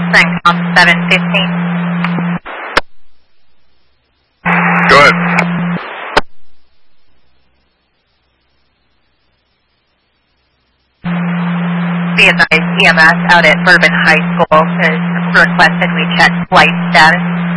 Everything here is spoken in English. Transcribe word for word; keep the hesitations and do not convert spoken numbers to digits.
CENTCOM seven fifteen. Go ahead. Be advised, E M S out at Bourbon High School has requested we check flight status.